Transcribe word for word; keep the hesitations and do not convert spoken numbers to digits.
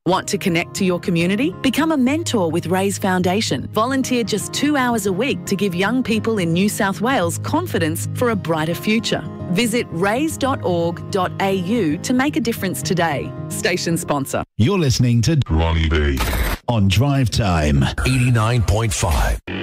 Want to connect to your community? Become a mentor with Raise Foundation. Volunteer just two hours a week to give young people in New South Wales confidence for a brighter future. Visit raise dot org dot a u to make a difference today. Station sponsor. You're listening to Ronnie B on Drive Time eighty-nine point five.